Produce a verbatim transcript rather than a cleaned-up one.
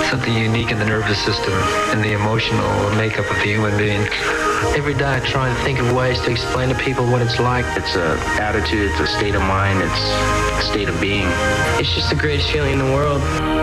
something unique in the nervous system and the emotional makeup of the human being. Every day I try and think of ways to explain to people what it's like. It's a attitude, it's a state of mind, it's a state of being. It's just the greatest feeling in the world.